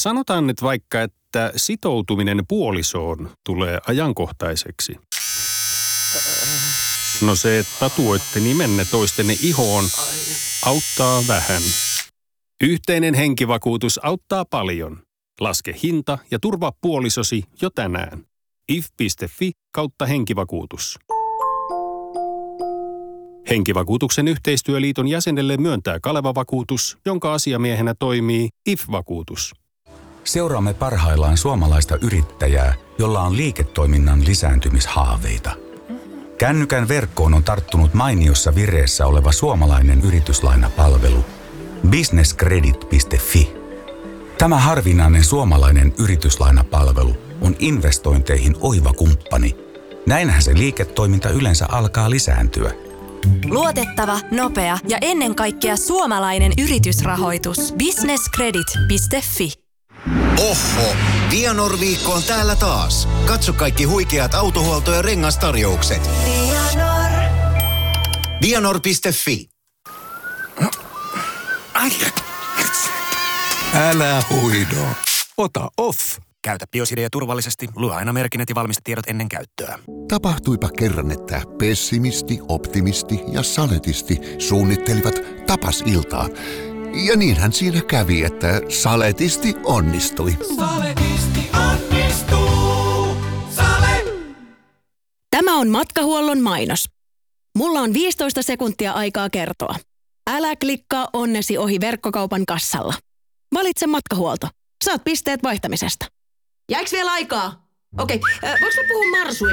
Sanotaan nyt vaikka, että sitoutuminen puolisoon tulee ajankohtaiseksi. No se, että tatuoitte nimenne toistenne ihoon, auttaa vähän. Yhteinen henkivakuutus auttaa paljon. Laske hinta ja turvaa puolisosi jo tänään. if.fi/henkivakuutus. Henkivakuutuksen yhteistyöliiton jäsenelle myöntää Kaleva-vakuutus, jonka asiamiehenä toimii IF-vakuutus. Seuraamme parhaillaan suomalaista yrittäjää, jolla on liiketoiminnan lisääntymishaaveita. Kännykän verkkoon on tarttunut mainiossa vireessä oleva suomalainen yrityslainapalvelu businesscredit.fi. Tämä harvinainen suomalainen yrityslainapalvelu on investointeihin oiva kumppani. Näinhän se liiketoiminta yleensä alkaa lisääntyä. Luotettava, nopea ja ennen kaikkea suomalainen yritysrahoitus. businesscredit.fi. Oho! Vianor-viikko on täällä taas. Katso kaikki huikeat autohuolto- ja rengastarjoukset. Vianor.fi. Älä huido. Ota off. Käytä Biosidea turvallisesti. Lue aina merkinnät ja valmistetiedot ennen käyttöä. Tapahtuipa kerran, että pessimisti, optimisti ja saletisti suunnittelivat tapasiltaa. Ja niinhän siinä kävi, että saletisti onnistui. Saletisti onnistuu. Sale! Tämä on Matkahuollon mainos. Mulla on 15 sekuntia aikaa kertoa. Älä klikkaa onnesi ohi verkkokaupan kassalla. Valitse Matkahuolto. Saat pisteet vaihtamisesta. Jääks vielä aikaa? Okei, voinko mä puhua marsuille?